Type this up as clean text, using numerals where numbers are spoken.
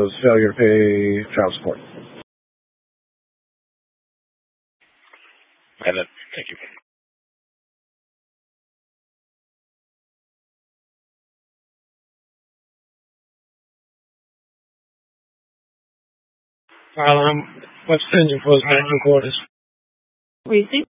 was failure to pay child support. And then, thank you. File on West Virginia for his medical quarters. Receipt.